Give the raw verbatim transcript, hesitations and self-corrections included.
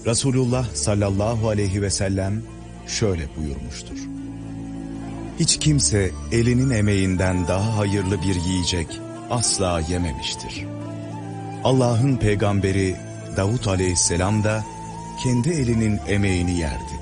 Resulullah sallallahu aleyhi ve sellem şöyle buyurmuştur: hiç kimse elinin emeğinden daha hayırlı bir yiyecek asla yememiştir. Allah'ın peygamberi Davut aleyhisselam da kendi elinin emeğini yerdi.